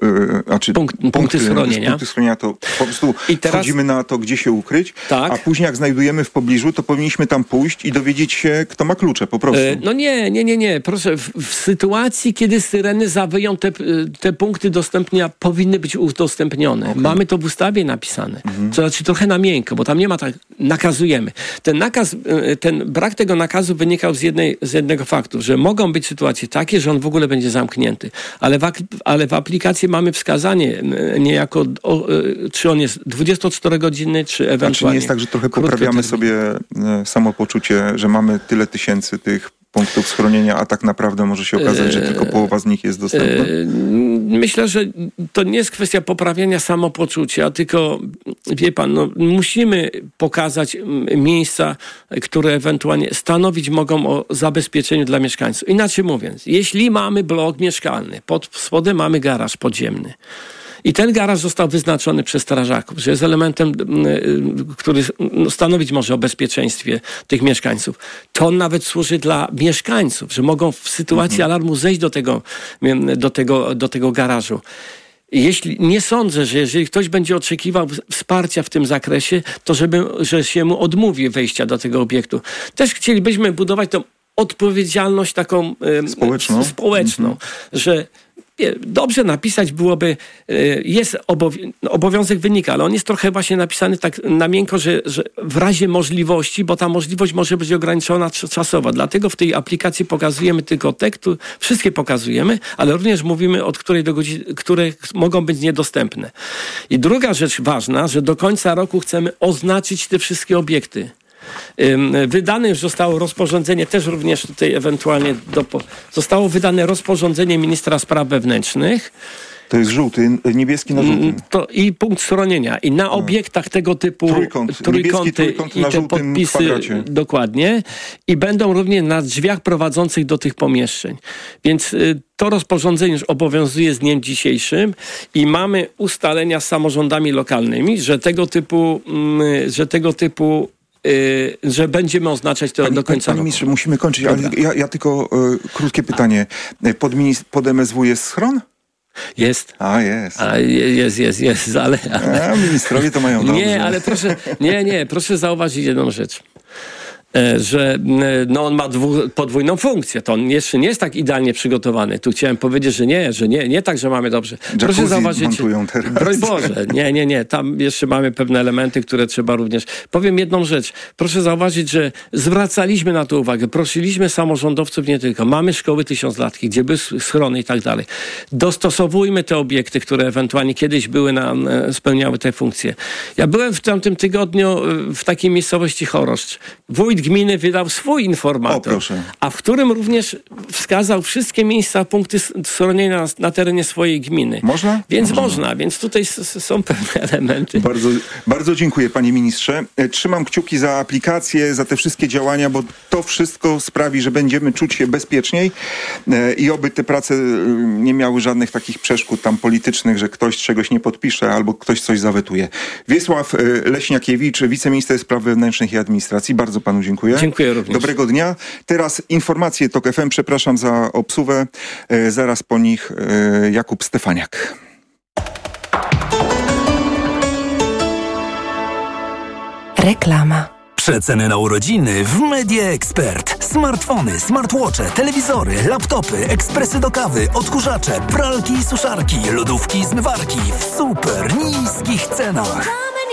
punkty schronienia, to po prostu wchodzimy na to, gdzie się ukryć, tak. A później jak znajdujemy w pobliżu, to powinniśmy tam pójść i dowiedzieć się, kto ma klucze, po prostu. No nie. Proszę, w sytuacji, kiedy syreny zawyją, te punkty dostępnienia powinny być udostępnione. Okay. Mamy to w ustawie napisane. To znaczy trochę na miękko, bo tam nie ma tak, nakazujemy. Ten brak tego nakazu wynikał z jednego faktu, że mogą być sytuacje takie, że on w ogóle będzie zamknięty. Ale w aplikacji mamy wskazanie niejako, czy on jest 24-godzinny, czy ewentualnie... A czy nie jest tak, że trochę poprawiamy sobie samopoczucie, że mamy tyle tysięcy tych punktów schronienia, a tak naprawdę może się okazać, że tylko połowa z nich jest dostępna? Myślę, że to nie jest kwestia poprawienia samopoczucia, tylko wie pan, musimy pokazać miejsca, które ewentualnie stanowić mogą o zabezpieczeniu dla mieszkańców. Inaczej mówiąc, jeśli mamy blok mieszkalny, pod spodem mamy garaż podziemny, i ten garaż został wyznaczony przez strażaków, że jest elementem, który stanowić może o bezpieczeństwie tych mieszkańców. To on nawet służy dla mieszkańców, że mogą w sytuacji alarmu zejść do tego garażu. Nie sądzę, że jeżeli ktoś będzie oczekiwał wsparcia w tym zakresie, to że się mu odmówi wejścia do tego obiektu. Też chcielibyśmy budować tą odpowiedzialność taką społeczną, że dobrze napisać byłoby, jest obowiązek wynika, ale on jest trochę właśnie napisany tak na miękko, że w razie możliwości, bo ta możliwość może być ograniczona czasowo. Dlatego w tej aplikacji pokazujemy tylko te, wszystkie pokazujemy, ale również mówimy od której do godziny, które mogą być niedostępne. I druga rzecz ważna, że do końca roku chcemy oznaczyć te wszystkie obiekty. Wydane już zostało rozporządzenie, też również tutaj ewentualnie zostało wydane rozporządzenie ministra spraw wewnętrznych. To jest żółty, niebieski na żółtym. I punkt schronienia. I na obiektach tego typu trójkąty i te podpisy kwadracie. Dokładnie. I będą również na drzwiach prowadzących do tych pomieszczeń. Więc to rozporządzenie już obowiązuje z dniem dzisiejszym i mamy ustalenia z samorządami lokalnymi, że będziemy oznaczać to do końca roku. Panie ministrze, musimy kończyć, ale ja tylko krótkie pytanie. Pod MSW jest schron? Jest. Jest, ale... Ministrowie to mają dobrze. Nie, ale proszę zauważyć jedną rzecz. Że on ma podwójną funkcję. To on jeszcze nie jest tak idealnie przygotowany. Tu chciałem powiedzieć, że nie tak, że mamy dobrze. Proszę zauważyć. Broń Boże. Nie. Tam jeszcze mamy pewne elementy, które trzeba również... Powiem jedną rzecz. Proszę zauważyć, że zwracaliśmy na to uwagę. Prosiliśmy samorządowców nie tylko. Mamy szkoły tysiąclatki, gdzie były schrony i tak dalej. Dostosowujmy te obiekty, które ewentualnie kiedyś spełniały te funkcje. Ja byłem w tamtym tygodniu w takiej miejscowości Choroszcz. Wójt gminy wydał swój informator, a w którym również wskazał wszystkie miejsca, punkty schronienia na terenie swojej gminy. Można? Więc tutaj są pewne elementy. Bardzo, bardzo dziękuję, panie ministrze. Trzymam kciuki za aplikację, za te wszystkie działania, bo to wszystko sprawi, że będziemy czuć się bezpieczniej i oby te prace nie miały żadnych takich przeszkód tam politycznych, że ktoś czegoś nie podpisze albo ktoś coś zawetuje. Wiesław Leśniakiewicz, wiceminister spraw wewnętrznych i administracji. Bardzo panu dziękuję. Dziękuję również. Dobrego dnia. Teraz informacje TOK FM. Przepraszam za obsuwę. Zaraz po nich Jakub Stefaniak. Reklama. Przeceny na urodziny w Media Expert. Smartfony, smartwatche, telewizory, laptopy, ekspresy do kawy, odkurzacze, pralki i suszarki, lodówki i zmywarki w super niskich cenach.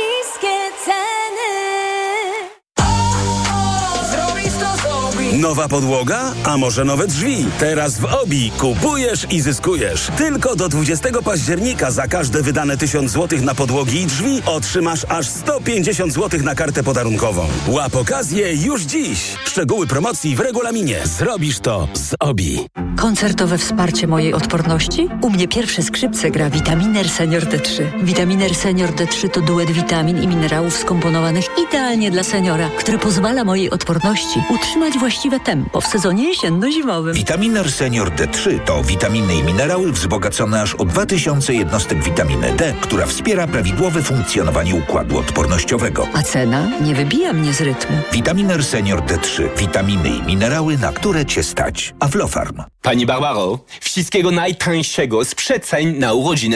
Nowa podłoga? A może nowe drzwi? Teraz w OBI kupujesz i zyskujesz. Tylko do 20 października za każde wydane 1000 zł na podłogi i drzwi otrzymasz aż 150 zł na kartę podarunkową. Łap okazję już dziś. Szczegóły promocji w regulaminie. Zrobisz to z OBI. Koncertowe wsparcie mojej odporności? U mnie pierwsze skrzypce gra Vitaminer Senior D3. Vitaminer Senior D3 to duet witamin i minerałów skomponowanych idealnie dla seniora, który pozwala mojej odporności utrzymać właściwe tempo w sezonie jesienno-zimowym. Vitaminer Senior D3 to witaminy i minerały wzbogacone aż o 2000 jednostek witaminy D, która wspiera prawidłowe funkcjonowanie układu odpornościowego. A cena nie wybija mnie z rytmu. Vitaminer Senior D3. Witaminy i minerały, na które cię stać. Aflofarm. Pani Barbaro, wszystkiego najtańszego z przeceń na urodziny